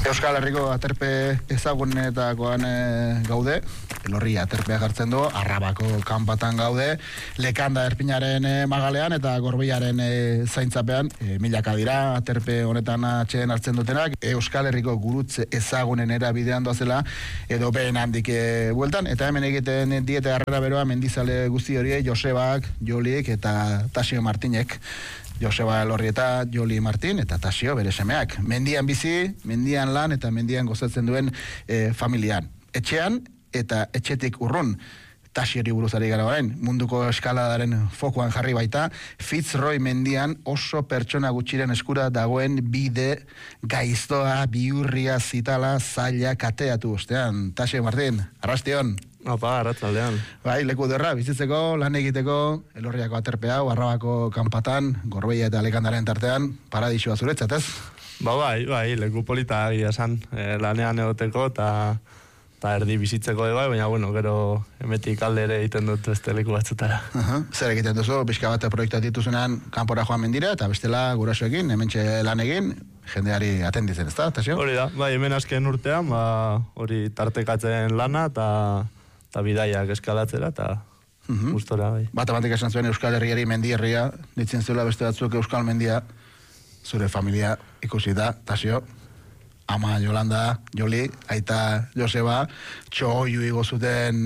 Euskal Herriko aterpe ezagunetakoan gaude, Elorri aterpea jartzen du, Arrabako kanpatan gaude, Lekanda Erpinaren magalean eta Gorbeilaren zaintzapean, milaka dira aterpe honetan atxeden hartzen dutenak, Euskal Herriko gurutze ezagunen erabidean doazela, edo behen handik bueltan, eta hemen egiten diete harrera beroa mendizale guzti horiek, Josebak, Jolik eta Tasio Martinek. Joseba Elorri eta Joli Martin eta Tasio bere semeak. Mendian bizi, mendian lan eta mendian gozatzen duen familian. Etxean eta etxetik urrun. Tasiori buruzari gara orain, munduko eskaladaren fokuan jarri baita, Fitzroy mendian oso pertsona gutxiren eskura dagoen bide gaiztoa, bihurria, zitala, zaila kateatu ostean. Tasio Martin, arrastion. Opa, arratzaldean. Bai, leku derra, bizitzeko, lan egiteko, Elorriako aterpe hau, Arrabako kanpatan, Gorbeia eta Lekandaren tartean, paradisua zuretzat, ez? Bai, leku polita egia esan, lanean egoteko eta erdi bizitzeko bai, baina bueno, gero emetik alde ere egiten dut beste leku batzutara. Zer egiten duzu, pixka bat proiektuak dituzunean kanpora joan mendira, eta bestela gurasoekin, hementxe lan egin, jendeari atenditzen, ez da, Tasio? Hori da, bai, hemen azken urtean, hori tartekatzen lana, eta bidaiak eskalatzera, eta gustora, bai. Bat esan zuen Euskal Herriari mendi herria, ditzen zuela beste batzuk Euskal mendia, zure familia ikusi da, Tasio, ama Yolanda, Joli, aita Joseba, txoiu igo zuten,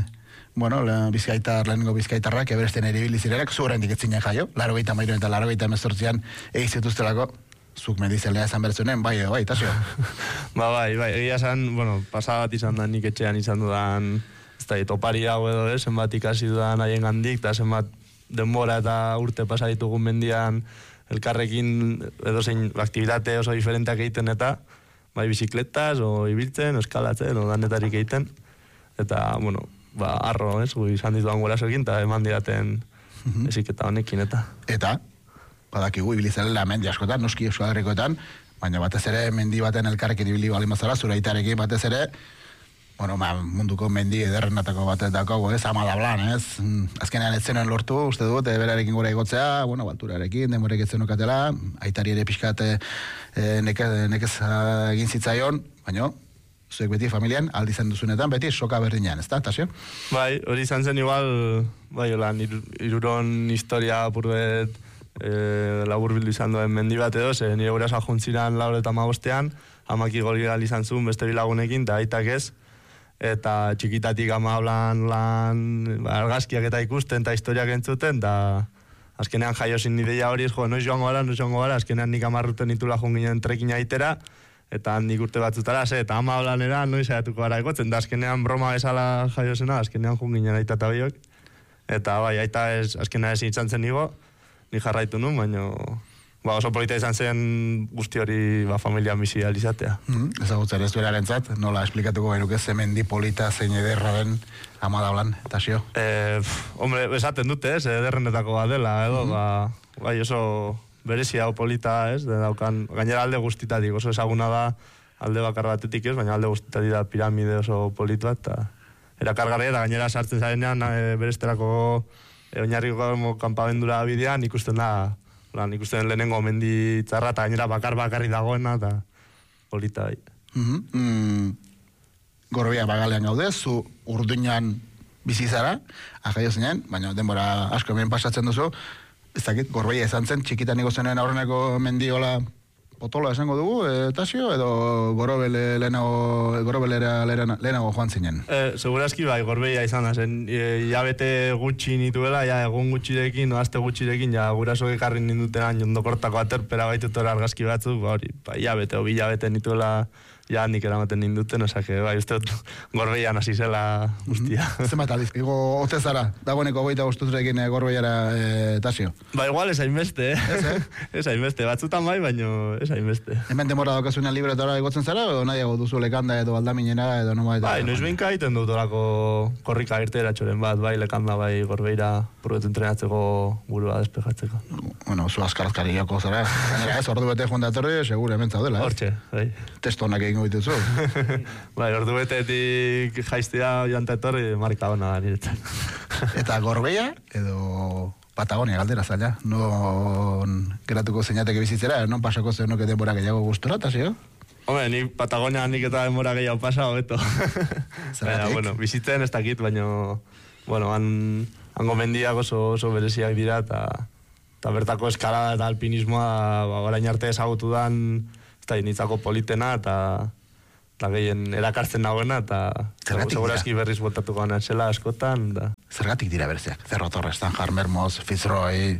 lehenengo bizkaitarrak, eberesten eribili zirenak, zuren diketzinen jaio, 83 eta 88 egizituztelako, zuk mendizelea esan bertzunen, bai, Tasio. Bai, egia esan, pasada bat izan da nik etxean izan dudan, ez da, topari hau edo, zenbat ikasi dudan haien gandik, eta zenbat denbora eta urte pasaditugun mendian elkarrekin edo zein aktibitate oso diferenteak egiten eta, bai, bizikletas, o ibiltzen, o eskalatzen, o danetarik egiten, eta, arro, gu izan dituan gurasoekin, eta eman didaten eziketa honekin, eta. Eta, badakigu, ibilizalela mendi askotan, noski Euskal Herrikoetan, baina batez ere mendi baten elkarrekin ibili bali mazara, zure aitarekin batez ere, munduko mendi ederrenatako batetako, amadablan, ez? Azkenean ez zenuen lortu, uste dut, berarekin gure egotzea, balturarekin, demorek ez zenukatela, aitari ere pixkat nekez egin zitzaion, baina, zuek beti familian, aldi zen duzunetan, beti soka berdinean, ez da, Tasio? Bai, hori izan zen igual, iruron historia purbet labur bildu izan duen mendi bat edo, nire gure juntziran 85ean, amaki goligal izan zuen beste bilagunekin, eta aitak ez, eta txikitatik ama hablan lan argazkiak eta ikusten eta historiak entzuten, eta azkenean jaiozin ideia hori, noiz joango gara, azkenean nik 10 urte nitula joan ginen trekina itera, eta handik urte batzutara, eta ama hablanera noiz saiatuko gara egotzen, da azkenean broma bezala jaiozena, azkenean joan ginen aita eta biok, eta bai, aita azkenean ez izan zen nigo, ni jarraitu nun, baina oso polita izan zen guzti hori familia bizi alizatea. Ezagutzen ez duerarentzat, nola esplikatuko genuke zemendi polita zein ederra den amadablan, Tasio? Esaten dute, ederrenetako bat dela, edo, bai oso berezia hau polita, daukan, gainera alde guztitatik, oso ezaguna da alde bakar batetik ez, baina alde guztitatik da piramide oso polit bat, eta erakargarri eta gainera sartzen zarenean beresterako oinarriko kanpabendura bidean ikusten da, ikusten lehenengo mendi txarra eta gainera bakarri dagoena eta polita bai. Gorbeia bagalean gaude, zu Urduñan bizizara, ajaio zinen, baina denbora asko hemen pasatzen duzu, ez dakit, Gorbeia izan zen, txikitan niko zenuen aurreneko mendiola potoloa esango dugu, Tasio, edo Gorobelera lehenago joan zinen? Segurazki bai, Gorbeia izan da zen, bete gutxi nituela, egun gutxirekin, aste gutxirekin, gurasoak ekarri nindutenan jondokortako aterpera baitutora argazki batzuk, bete o bilabete nituela, nik eramaten ninduten, osake, uste dut Gorbeian hasi zela guztia. Zenbat aldiz, ego ote zara, dagoeneko 25 urterekin Gorbeiara, Tasio? Igual ez hainbeste, ez hainbeste, batzutan bai, baino ez hainbeste. Hemen demora daukazunean libretora egotzen zara, edo nahiago duzu Lekanda edo Aldaminena, edo noma eta... noiz behinka egiten dut orako korrika irtera txoren bat, bai Lekanda, bai Gorbeira, probet entrenatzeko burua despejatzeko. Zu azkarazkari joko zara, ez, ordu bete joan datorri, segure hemen zaudela, Hortxe, bai. Testonak egin dituzu. Bai, ordu betetik jaiztea janta etorri, marka hona niretzat. Eta Gorbeia, edo Patagonia galdera zaila, non geratuko zeinateke bizitzera, non pasako zen denbora gehiago gustora, Tasio? Hombre, ni Patagonia nik eta denbora gehiago pasa, hobeto. Zergatik? Bueno, bizitzen ez dakit, baina, bueno, hango mendiak oso bereziak dira, eta bertako eskalada eta alpinismoa, orain arte ezagutu dan, ez da, nitzako politena, eta gehien erakartzen nagoena, eta segurazki berriz botatuko gana zela askotan, da. Zergatik dira bereziak? Cerro Torres, Tanjar, Mermoz, Fitzroy...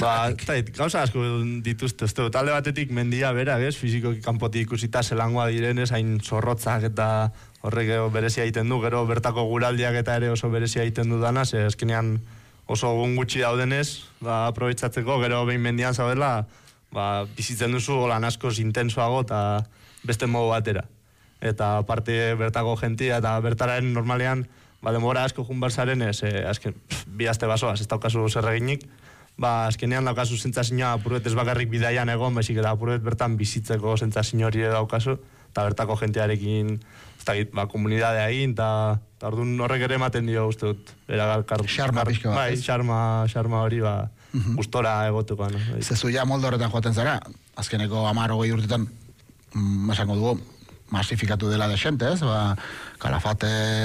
Gauza asko dituzte, talde batetik mendia bera, fizikoki kanpotik ikusita zelangoa direnez, hain zorrotzak eta horrek berezia egiten du, gero bertako guraldiak eta ere oso berezia egiten du dana, ze azkenean oso egun gutxi daudenez, aprobetsatzeko, gero behin mendian zaudela, bizitzen duzu lan askoz intensoago eta beste modu batera. Eta aparte bertako jentia eta bertaren normalean, denbora asko junbarzaren ez, azken, bi aste basoaz, ez daukazu zerreginik, azkenean daukazu zentzazioa apurbet ez bakarrik bidaian egon, baizik eta apurbet bertan bizitzeko zentzazio hori daukazu, eta bertako jentearekin, ez dakit, komunidadea egin, eta orduan horrek ere ematen dio, uste dut, Xarma pixka bat, ez? Xarma hori, gustora egoteko. Zezu ja molde horretan joaten zara, azkeneko 10-20 urtetan, esango dugu, masifikatu dela desente, ez? Kalafate,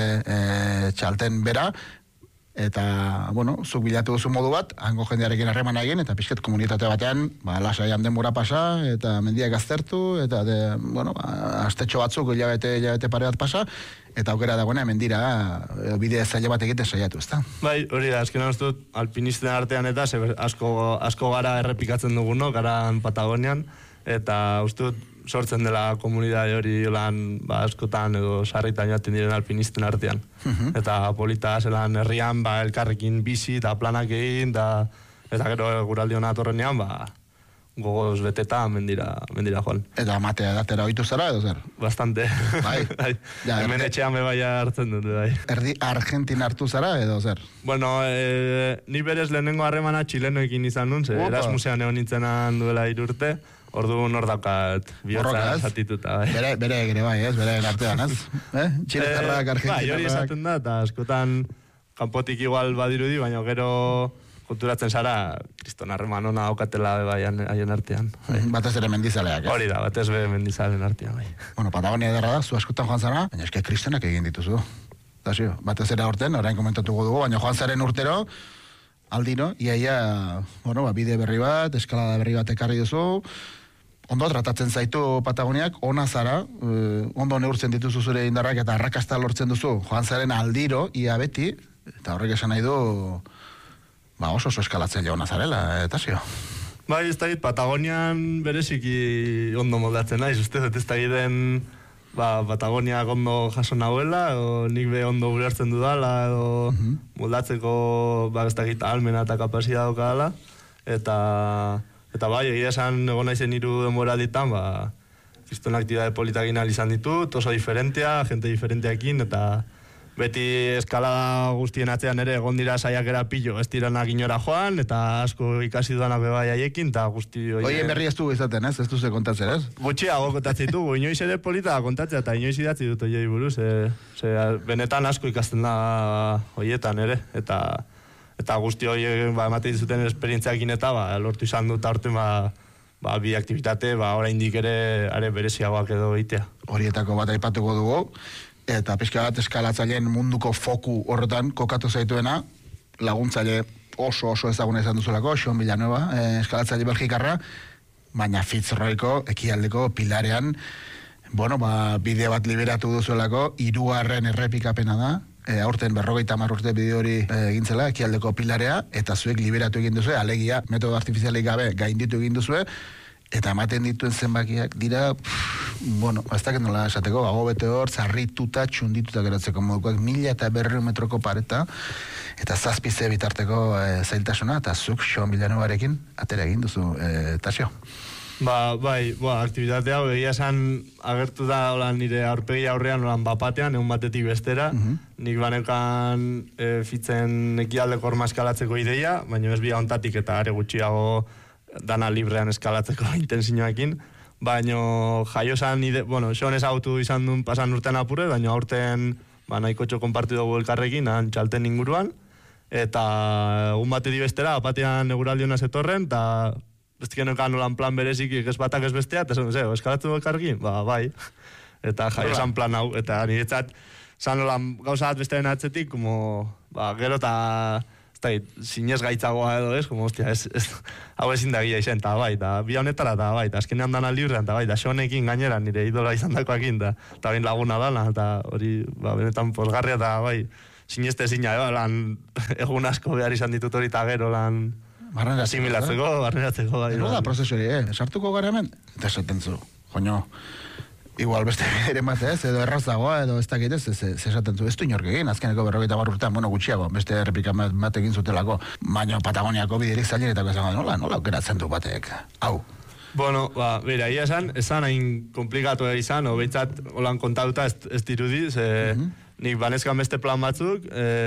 txalten bera, eta, bueno, zuk bilatu duzu modu bat, hango jendearekin harreman egin, eta pixket komunitate batean, lasaian denbora pasa, eta mendiak aztertu, eta, astetxo batzuk, hilabete pare bat pasa, eta aukera dagoena mendira, bide zaila bat egiten saiatu, ezta? Bai, hori da, azkenan uste dut, alpinisten artean eta asko gara errepikatzen dugu, garan Patagonian, eta uste dut, sortzen dela komunidade hori lan askotan edo sarritan joaten diren alpinisten artean. Eta polita zelan herrian elkarrekin bizi eta planak egin, eta gero guraldi hona atorrenean gogoz beteta mendira joan. Eta matea edatera ohitu zara edo zer? Bastante. Bai. Hemen etxean bebaia hartzen dut, bai. Erdi Argentina hartu zara edo zer? Bueno, ni berez lehenengo harremana txilenoekin izan nun, ze Erasmusean egon nintzenan duela 3 urte, orduan hor daukat bihotza zatituta. Bere ere bai, ez? Bere artean, ez? Txiletarrak, argentinarrak. Bai, hori esaten da, eta askotan kanpotik igual badirudi, baina gero konturatzen zara, kriston harreman ona daukatela haien artean. Batez ere mendizaleak, ez? Hori da, batez ere mendizalen artean, bai. Bueno, Patagonia ederra da, zu askotan joan zara, baina eske kristonak egin dituzu. Batez ere aurten, orain komentatuko dugu, baina joan zaren urtero, aldino, iaia, bide berri bat, eskalada berri bat ekarri duzu, ondo tratatzen zaitu Patagoniak, ona zara, ondo neurtzen dituzu zure indarrak eta arrakasta lortzen duzu, joan zaren aldiro, ia beti, eta horrek esan nahi du, oso eskalatzaile ona zarela, eta zio. Bai, ez da git, Patagonian bereziki ondo moldatzen naiz, uste dut ez da giten Patagoniak ondo jaso nahuela, edo nik be ondo ulertzen dudala, edo moldatzeko ez da git almena eta kapazia daukadala, eta bai, egia esan egon naizen 3 denboralditan, kriston aktibidade politakin izan ditut, oso diferentea, jente diferenteakin, eta beti eskalada guztien atzean ere egon dira saiakera pillo, ez diranak inora joan, eta asko ikasi dudanak bebai haiekin, eta guzti... Oien berri ez du izaten, ez? Ez du ze kontatzen, ez? Gutxiago kontatzen ditugu, inoiz ere polita kontatzea, eta inoiz idatzi dut oiei buruz, benetan asko ikasten da hoietan ere, eta guzti horiek ematen dizuten esperientziakin eta lortu izan dut aurten bi aktivitate, oraindik ere bereziagoak edo egitea. Horietako bat aipatuko dugu, eta pixka bat eskalatzaileen munduko foku horretan kokatu zaituena, laguntzaile oso ezaguna izan duzulako, Sean Villanueva, eskalatzaile belgikarra, baina Fitzroyko ekialdeko pilarean, bide bat liberatu duzuelako, 3. errepikapena da, aurten 50 urte bide hori egintzela, ekialdeko pilarea, eta zuek liberatu egin duzue, alegia, metodo artifizialik gabe gainditu egin duzue, eta ematen dituen zenbakiak dira, ez dakit nola esateko, bete hor, zarrituta, txundituta geratzeko modukoak, 1.200 metroko pareta, eta 7 bitarteko zailtasuna, eta zuk Sean Villanuevarekin atera egin duzu, Tasio. Bai, aktibitate hau egia esan agertu da nire aurpegi aurrean bapatean, egun batetik bestera, nik banekan fitzen ekialdeko horma eskalatzeko ideia, baina ez bia ontatik eta are gutxiago dana librean eskalatzeko intensioekin, baina jaio zan, Sean ezagutu izan duen pasan urtean apure, baina aurten nahiko txo konpartu dugu elkarrekin, txalten inguruan, eta egun batetik bestera, bapatean eguraldi hona zetorren, eta ez geneukan nolan plan berezik ez batak ez bestea, eta eskalatzen du elkarrekin? Ba, bai. Eta jai esan plan hau, eta niretzat, zan nolan gauza bat bestearen atzetik, como, gero eta, zinez gaitzagoa edo ez, como, hostia, hau ezin da gila izen, eta bai, eta bi honetara, eta bai, eta azkenean dana liurrean, eta bai, eta xonekin gainera nire idola izan dakoakin, eta bain laguna dala, eta hori, benetan posgarria, eta bai, zinezte zina, lan, egun asko behar izan ditut hori, eta gero, lan, asimilatzeko, barneratzeko, bai. Ero da prozesu hori, sartuko gara hemen, eta esaten zu, joño, igual beste ere mate ez, edo errazagoa, edo ez dakit ez esaten zu, ez du inork egin, azkeneko 40 urtean, bueno, gutxiago, beste errepika bat egin zutelako, baina Patagoniako biderik zaileretako esan, nola aukeratzen du batek, hau. Bueno, bera, ia esan hain komplikatu izan, o behintzat, holan kontatuta ez dirudi, nik banezkan beste plan batzuk,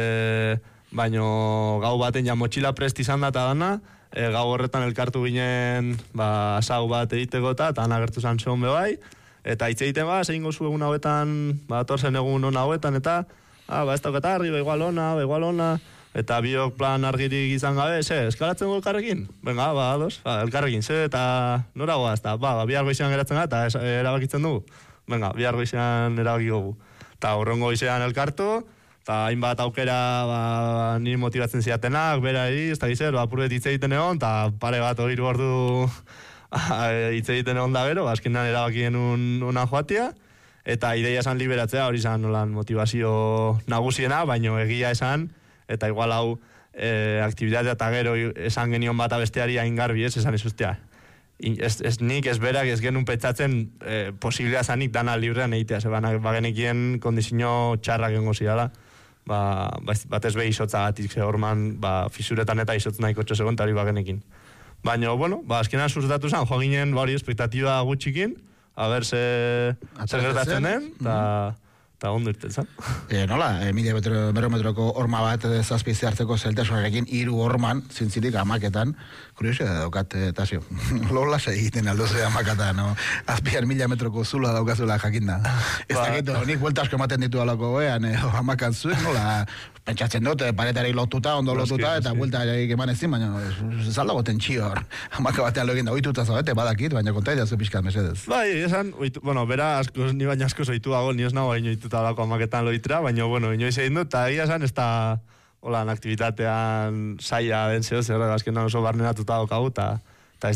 baino gau baten ja motxila prest izan data dana, gau horretan elkartu ginen, asau bat egiteko eta agertu zan zehon bebai, eta hitz egiten zein gozu egun hauetan, torzen egun hona hauetan, eta, ez dauket argi, igual ona, eta biok plan argirik izan gabe, eskalatzen gu elkarrekin? Venga, ados, elkarrekin, eta nora goaz, eta, bihar goizean geratzen gara, eta erabakitzen dugu. Venga, bihar goizean erabakiko gu. Eta horrengo goizean elkartu, eta hainbat aukera niri motibatzen ziatenak, bera ez da gizer, apurbet hitz egiten egon, eta pare bat 3 ordu hitz egiten egon da gero, azkenean erabakien una joatia, eta ideia esan liberatzea, hori esan nolan motivazio nagusiena, baino egia esan, eta igual hau aktibitatea eta gero esan genion bata besteari hain garbi esan ez ustea. Ez nik, ez berak, ez genuen petzatzen posiblea zanik dana librean egitea, bagenekien kondizio txarrak gengo zidala, batez behi izotzagatik, orman fisuretan eta izotz nahiko txosegon, eta hori bagenekin. Baina, bueno, azkenan surzatu zen, joa ginen, hori, espektatiba gutxikin, haber zer gertatzen den, eta ondo irten zen. Nola, 1000 metroko horma bat zazpize hartzeko zeltasunarekin 3 horman, zintzirik amaketan, kuriosia da daukat, Tasio. Lola egiten aldoze amakata, no? Azpian 1000 metroko zula daukazula jakinda. Ez dakito, nik buelta asko ematen ditu alako goean, amakan zuen, nola, pentsatzen dut, paretari lotuta, ondo lotuta, eta buelta eman ezin, baina zaldago tentsio hor. Amaka batean lo egin da, oituta zabete, badakit, baina konta idea zu pixkat mesedez. Bai, esan, bueno, bera, ni baina asko zoituago, ni ez nago baino ituta alako amaketan loitra, baina, bueno, inoiz egin dut, eta egia esan, ez da, holan, aktibitatean saia den zeo, zer azkenan oso barneratuta daukagu, eta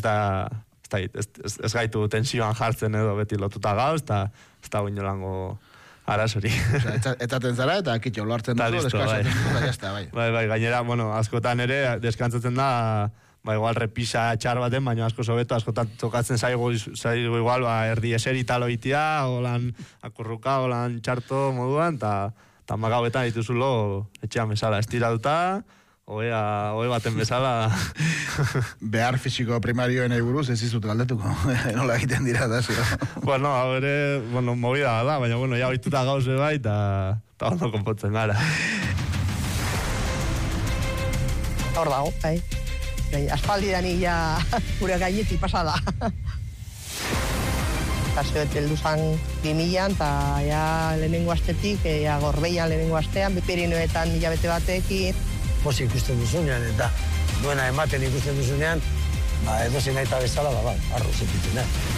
ez gaitu tensioan jartzen edo beti lotuta gauz, eta ez da guinolango arazori. Etaten zara eta kitxo loartzen duzu, deskansatzen duzu, eta jazta, bai. Bai, gainera, bueno, askotan ere, deskantzatzen da, igual repisa txar baten, baina asko sobeto, askotan tokatzen zaigu igual, erdi eseri talo itia, holan akurruka, holan txarto moduan, eta magauetan dituzulo etxean bezala, estiratuta, oe baten bezala. Behar fisiko primarioen buruz ez izut galdetuko, nola egiten dira da, zio. Bueno, movida da, baina, ja oituta gauze bai, eta ondo konpontzen gara. Hor dago, bai. Aspaldidan ja gure gainetik pasada. Kasio eteldu zan 2000an, eta ja lehenengo astetik, Gorbeian lehenengo astean, Pirinoetan hilabete batekin. Pozik ikusten duzunean, eta duena ematen ikusten duzunean, edozein aita bezala, arro zepitzen,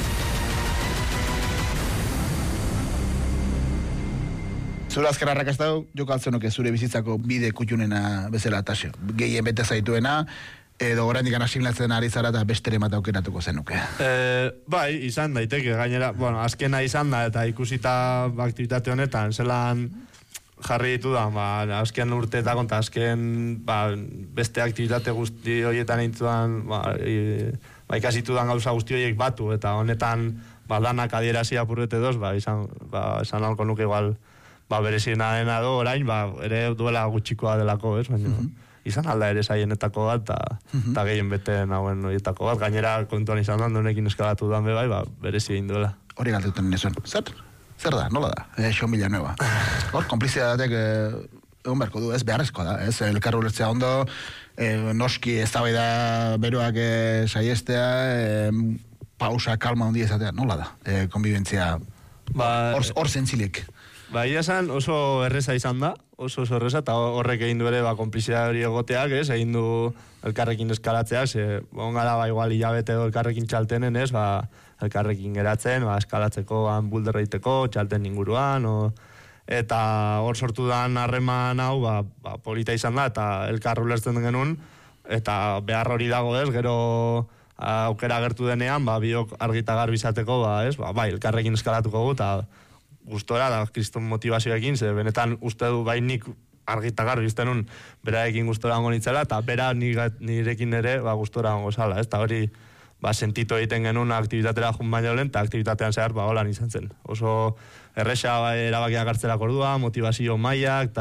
Zure azkara arrakastau, joko altzenuke zure bizitzako bide kutxunena bezala, Tasio. Gehien bete zaituena, edo oraindik asimilatzen ari zara eta bestere bat aukeratuko zenuke. Bai, izan daiteke, gainera, azkena izan da, eta ikusita aktivitate honetan, zelan jarri ditu da, azken urteetako eta azken beste aktivitate guzti horietan eintzudan, ikasitu dan gauza guzti horiek batu, eta honetan danak adierazi apurrete doz, izan alko nuke igual bereziena dena do, orain, ere duela gutxikoa delako, ez, baina izan alda ere zaienetako bat, eta gehien bete nagoen horietako bat, gainera kontuan izan da, honekin eskalatu dan bai, berezi egin duela. Hori galtuten nizuen, zer da, nola da, Xon Villanueva. Hor, konplizidatek egon beharko du, ez beharrezkoa da, ez, elkarru lertzea ondo, noski ez da beruak saiestea, pausa, kalma hondi ezatea, nola da, konbibentzia hor zentzilik. Ba, ia esan oso erreza izan da, oso erreza, eta horrek egin du ere, konplizia hori egoteak, egin du elkarrekin eskalatzeak, ongara, igual hilabete edo elkarrekin txaltenen, elkarrekin geratzen, eskalatzeko, bulderra iteko, txalten inguruan, eta hor sortu dan harreman hau, polita izan da, eta elkar ulertzen genuen, eta behar hori dago gero aukera agertu denean, biok argita garbi izateko, elkarrekin eskalatuko gu, eta gustora da kriston motivazioekin, ze benetan uste du nik argita garbi iztenun berarekin gustora hongo nitzela, eta bera nirekin ere gustora hongo zala, eta hori sentitu egiten genuen aktivitatera jun baino lehen, eta aktivitatean zehar holan izan zen. Oso erresa erabakiak hartzerak ordua, motivazio mailak,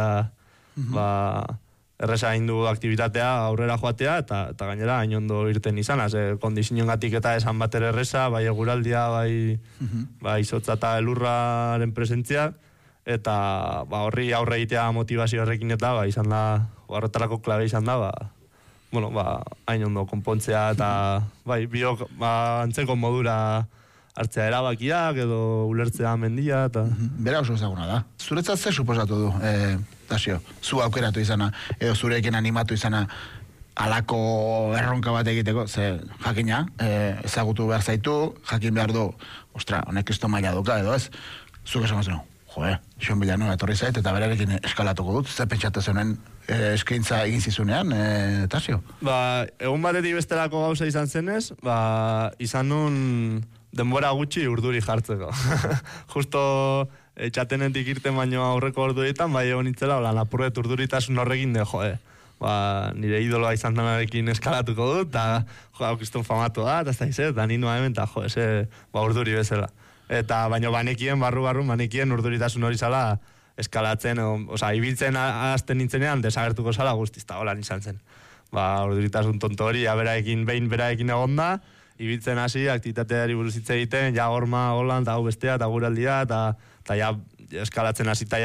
eta erresa hindu aktivitatea aurrera joatea, eta gainera hain ondo irten izan, kondiziongatik eta esan bater erresa, bai eguraldia, bai izotza eta elurraren presentzia, eta horri aurre egitea motivazio horrekin eta izan da, horretarako klabe izan da, hain ondo konpontzea, eta biok antzeko modura hartzea erabakiak, edo ulertzea mendia, eta... Bera oso ezaguna da. Zuretzat zer suposatu du, Tasio? Zu aukeratu izana, edo zurekin animatu izana alako erronka bat egiteko, ze jakina, ezagutu behar zaitu, jakin behar du, ostra, honek kristo maila duka, edo ez? Zuk esan mazenu, Xon Villanueva etorri zait, eta berarekin eskalatuko dut, ze pentsatu zenen eskaintza egin zizunean, Tasio? Egun batetik bestelako gauza izan zenez, izan nun denbora gutxi urduri jartzeko. Justo txatenetik irten baino aurreko orduetan, egon itzela, apurret urduritasun horrekin de, nire idoloa izan danarekin eskalatuko dut, eta kriston famatu da, eta eta nindua hemen, eta urduri bezala. Eta baino banekien, barru banekien urduritasun hori zala eskalatzen, ibiltzen azten nintzenean desagertuko zala guztiz, eta holan izan zen. Urduritasun tonto hori, beraekin egon da, ibiltzen hasi, aktibitateari buruz hitz egiten, horma, holan, eta hau bestea, eta guraldia, eta eskalatzen hasita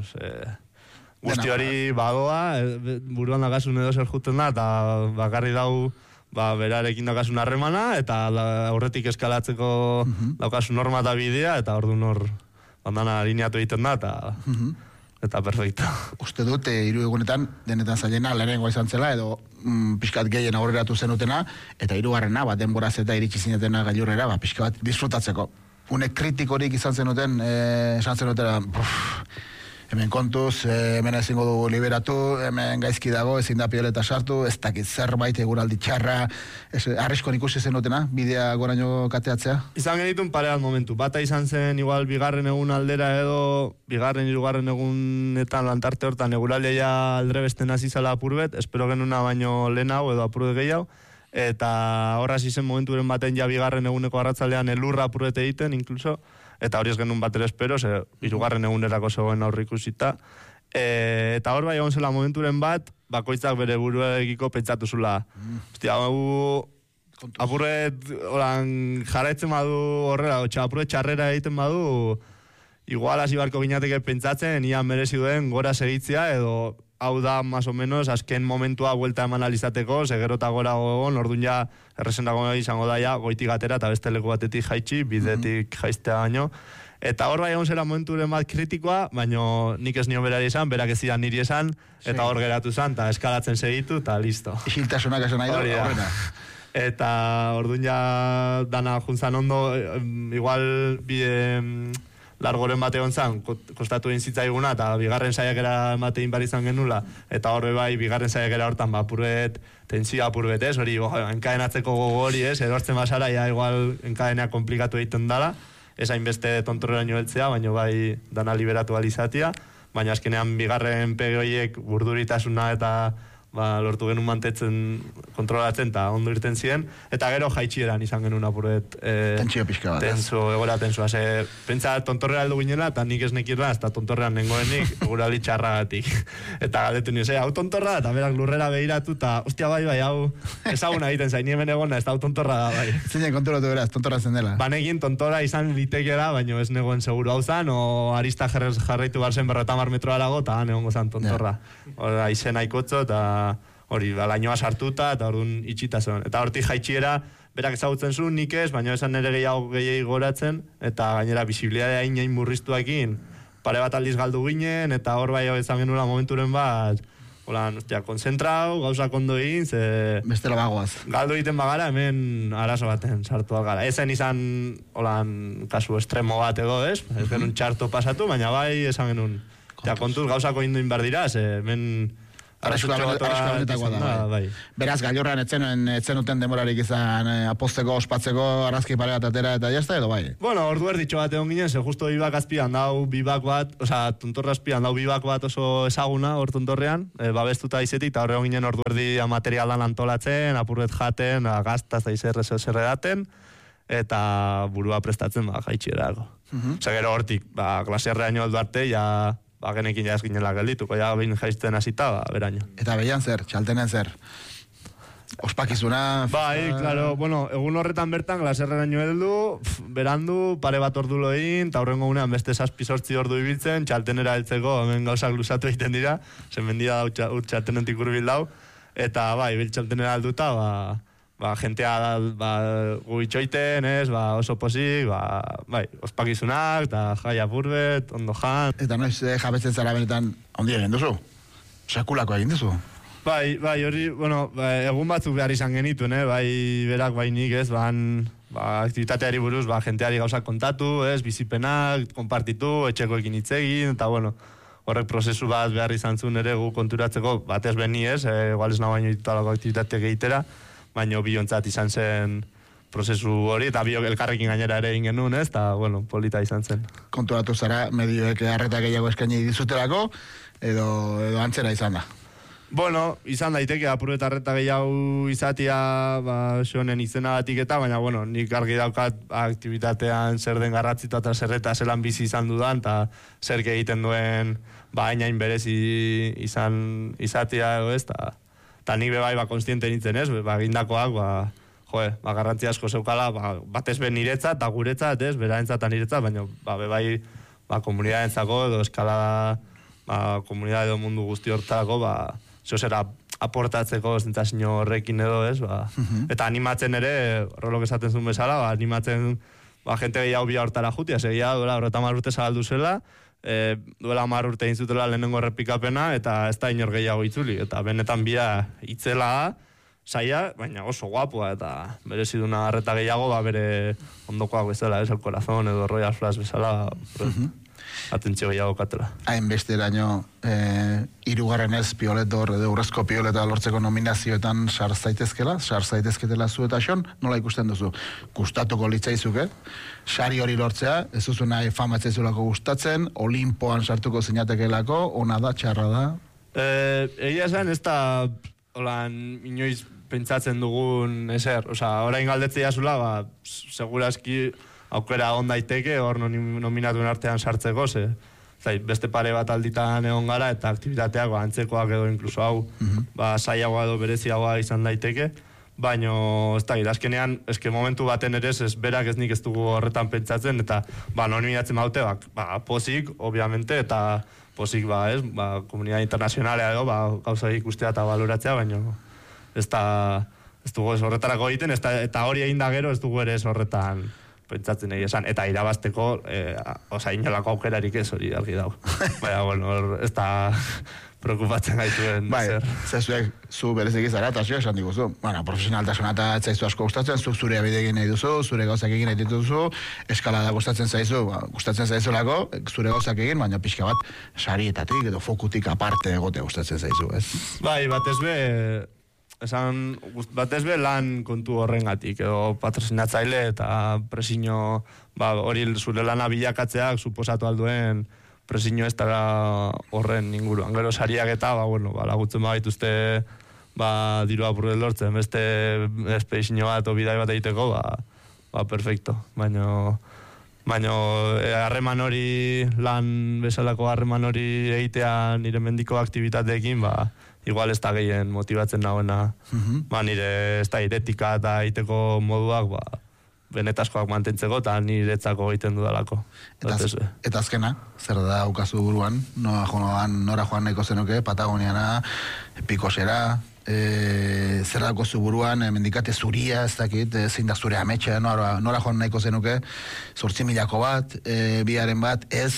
guzti hori badoa, buruan dakasun edo zer juten da, eta bakarri dau berarekin dakasun harremana, eta aurretik eskalatzeko daukasun norma eta bidea, eta orduan hor bandana alineatu egiten da, eta perfecto. Uste dut, 3 egunetan, denetan zailena, lehenengoa izan zela, edo pixkat gehien aurreratu zenutena, eta 3. denboraz eta iritsi zinetena gailurrera, pixka bat disfrutatzeko. Une kritikorik izan zenuten, esan zenutena, hemen kontuz, hemen ezingo dugu liberatu, hemen gaizki dago, ezin da pioleta sartu, ez dakit zerbait eguraldi txarra, arriskoan ikusi zenutena, bidea goraino kateatzea? Izan genitun parean momentu, bata izan zen igual bigarren egun aldera edo, bigarren, 3. egunetan lantarte hortan eguraldia aldrebesten hasi zala apurbet, espero genuna baino lehenago edo apurbe gehiago, eta horraz izen momenturen baten ja bigarren eguneko arratzalean elurra apurret egiten, inkluso, eta hori ez genuen bat ere espero, 3. egunerako zegoen aurre ikusita. Eta hor bai egon zela momenturen bat, bakoitzak bere buruegiko pentsatu zula. Hostia, apurret jarraitzen badu horrela, apurret txarrera egiten badu, igual hasi barko ginateke pentsatzen, ia merezi duen gora segitzea, edo hau da, más o menos, azken momentua vuelta eman alizateko, gero eta gora gogon, orduan ja, errezendago izango da, ja, goitik atera, eta beste leku batetik jaitsi, bidetik jaiztea baino. Eta hor bai egon zera momenturen bat kritikoa, baino nik ez nion berari esan, berak ez zidan niri esan, eta hor geratu zan, eta eskalatzen segitu, eta listo. Isiltasunak esan nahi da, horrena. Eta orduan ja, dana juntzan ondo, igual, largoren bate gontzan, kostatu egin zitzaiguna, eta bigarren saiakera ematein bar izan genula, eta horre bai, bigarren saiakera hortan, apurret, tensio apurret, hori, enkadenatzeko gogo hori, erortzen basara, ja, igual, enkadenea komplikatu egiten dala, ez hainbeste tontorreraino heltzea, baina bai, dana liberatu alizatia, baina azkenean bigarren pegoiek burduritasuna eta lortu genuen mantetzen, kontrolatzen, eta ondo irten ziren, eta gero jaitxieran izan genuen apurret tentsio pixka bat, egora tensua, pentsa tontorrera heldu ginela, eta nik ez nekirra, eta tontorrean nengoenik, egurali txarragatik, eta galdetu nioz, hau tontorra, eta berak lurrera behiratu, eta ostia bai, hau ezaguna egiten zain, niemen egona, ez da hau tontorra da, bai. Zinen konturatu beraz, tontorra zen dela. Banekin tontorra izan litekera, baina ez negoen seguru hau zan, o arista jarraitu barzen 50 metroa lago, eta negongo zan tontorra. Hora, izena ikotzo, eta hori, lainoa sartuta, eta orduan itxita zen. Eta hortik jaitxiera, berak ezagutzen zuen, nik ez, baina esan nire gehiago goratzen, eta gainera, bisibilitatea hain murriztuakin, pare bat aldiz galdu ginen, eta hor bai izan genula momenturen bat, holan, konzentrau, gauzak ondo egin, bestela bagoaz. Galdu egiten bagara, hemen arazo baten sartu algara. Ezen izan, holan, kasu estremo bat edo, ez genuen txarto pasatu, baina bai, esan genuen, kontuz gauzako indoin behar dira, hemen arrazko bai. Beraz, gailurran etzen uten demorarik izan aposteko, ospatzeko, arrazki pare bat atera eta jazta edo bai? Bueno, ordu erditxo bat egon ginen, justo bibak azpian dau bibak bat, tontorra azpian dau bibak bat oso ezaguna hor tontorrean, babestuta izetik, eta horre egon ginen ordu erdi materialan antolatzen, apurret jaten, gaztaz da izerre daten, eta burua prestatzen, jaitxerako. Gero hortik, klaserreaino aldu arte, genekin jaz ginela geldituko, behin jaizten hasita, beraino. Eta behian zer, txaltenen zer? Ospakizuna... Bai, claro, bueno, egun horretan bertan, glaserreraino heldu, berandu, pare bat ordu loin, eta horrengo gunean beste 7-8 ordu ibiltzen, txaltenera heltzeko, hemen gauzak luzatu egiten dira, mendia da txaltenentik urbil dau, eta bai, txaltenera helduta, jentea gu itxoiten, oso posik, bai, ospakizunak, eta jai apurbet, ondo jan. Eta noiz jabetzen zara benetan ondi egin duzu? Sekulako egin duzu? Bai, hori, bueno, egun batzuk behar izan genituen, bai berak, bai nik, aktivitateari buruz, jenteari gauzak kontatu, bizipenak, konpartitu, etxekoekin hitz egin, eta bueno, horrek prozesu bat behar izan zuen ere gu konturatzeko, batez beni igual ez nahi baino ditutalako aktivitateak egitera, baina biontzat izan zen prozesu hori, eta bio elkarrekin gainera ere egin genuen, eta, bueno, polita izan zen. Konturatu zara, medioek arreta gehiago eskaini dizutelako, edo antzera izan da? Bueno, izan daiteke, apurret arreta gehiago izatia, xonen izena batik eta, baina, bueno, nik argi daukat aktivitatean zer den garratzita eta zerreta zelan bizi izan dudan, eta zer egiten duen, hainain berezi izan izatia, eta nik bebai konstiente nintzen gindakoak, garrantzia asko zeukala, batez ben niretzat, eta guretzat, beraentzat eta niretzat, baina bebai komunidadentzako, edo eskalada, komunidade edo mundu guzti hortarako, zera aportatzeko zentzazio horrekin edo, eta animatzen ere, horrelok esaten zuen bezala, animatzen jente gehiago bia hortara jutia, segia duela, horreta marrute zabaldu zela, duela 10 urte egin zutela lehenengo errepikapena, eta ez da inor gehiago itzuli, eta benetan bia itzela da, saia, baina oso guapua, eta bereziduna arreta gehiago, bere ondokoak bezala, el corazón, edo Royal Flash bezala, atentzio gehiago katela. Hain besteraino, hirugarrenez pioletor, edo urrezko pioleta lortzeko nominazioetan sar zaitezketela zu eta xon, nola ikusten duzu? Gustatuko litzaizuke? Sari hori lortzea, ez duzu nahi fama etzaizulako gustatzen, Olimpoan sartuko zinatekelako, ona da, txarra da? Egia esan, ez da, inoiz pentsatzen dugun ezer, orain galdetzea zula, segurazki aukera on daiteke, hor nominatuen artean sartzeko, beste pare bat alditan egon gara, eta aktivitateak antzekoak edo inkluso hau, saiagoa edo bereziagoa izan daiteke, baina ez da, azkenean, momentu baten ere, berak ez nik ez dugu horretan pentsatzen, eta nominatzen baute, pozik, obviamente, eta pozik, komunidade internazionalea edo, gauza ikustea eta baloratzea, baina ez dugu ez horretarako egiten, eta hori egin da gero ez dugu ere ez horretan pentsatzen egin esan, eta irabazteko inolako aukerarik ez hori argi dago. Baina, bueno, ez da preocupatzen gaituen zer. Zezuek zu berezik izara, eta zio esan diguzu. Bueno, profesionaltasuna eta etzaizu asko gustatzen, zuk zure abide egin nahi duzu, zure gauzak egin nahi dituzu, eskalada gustatzen zaizulako, zure gauzak egin, baina pixka bat sarietatik edo fokutik aparte egote gustatzen zaizu, ez? Bai, batez be lan kontu horrengatik, edo patrozinatzaile eta presiño, hori zure lana bilakatzeak suposatu alduen presiño ez dara horren inguruan. Gero sariak eta, lagutzen baituzte diru apurret lortzen, beste espedizinio bat o bidai bat egiteko, perfecto. Baina harreman hori, lan bezalako harreman hori egitea nire mendiko aktivitateekin, igual ez da gehien motibatzen nagoena, nire ez da etika eta egiteko moduak, benetazkoak mantentzeko eta niretzako egiten dudalako. Eta azkena, zer da ukazu buruan, nora joan nahiko zenuke, Patagoniana, Pikosera, zer dako zu buruan, mendikate zuria, ez dakit, zein da zure ametxe, nora joan nahiko zenuke, 8.000 bat, biaren bat, ez,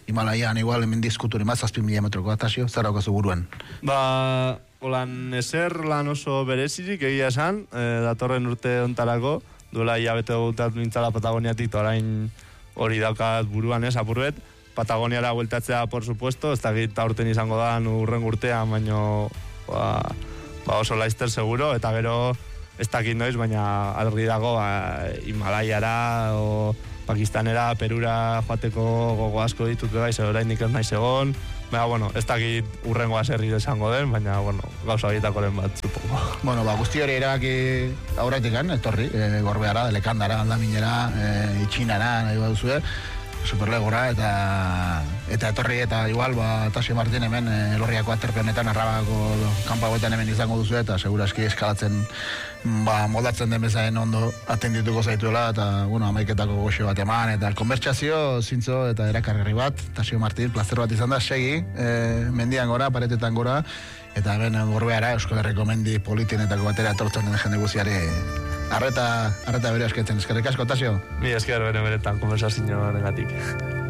Himalaian igual hemen diskuturi 7.000 metroko Tasio, zer daukazu buruan? Holan ezer lan oso berezirik egia esan, datorren urte ontarako, duela hilabete gutat nintzala Patagoniatik, orain hori daukat buruan apurbet, Patagoniara bueltatzea, por supuesto, ez dakit aurten izango da urren urtean, baino oso laizter seguro, eta gero ez dakit noiz, baina argi dago Himalaiara o Pakistanera, Perura joateko gogo asko ditut begaiz, oraindik ez naiz egon. Baina, bueno, ez dakit urrengoa zerri izango den, baina, bueno, gauza horietakoren bat, supongo. Bueno, guzti hori erabaki aurretikan, etorri, Gorbeara, Lekandara, Aldaminera, Itxinara, nahi baduzue, Superlegora, eta etorri, eta igual, Tasio Martin hemen, Elorriako aterpe honetan, Arrabako kanpa hauetan hemen izango duzu, eta seguraski eskalatzen, moldatzen den bezain ondo atendituko zaituela, eta, bueno, amaiketako goxo bat eman, eta konbertsazio, zintzo, eta erakargarri bat, Tasio Martin, plazer bat izan da, segi, mendian gora, paretetan gora, eta hemen Gorbeara, Euskal Herriko mendi politienetako batera etortzen den jende guziari, arreta bere esketzen. Eskerrik asko, Tasio? Mi esker beretan konversazio negatik.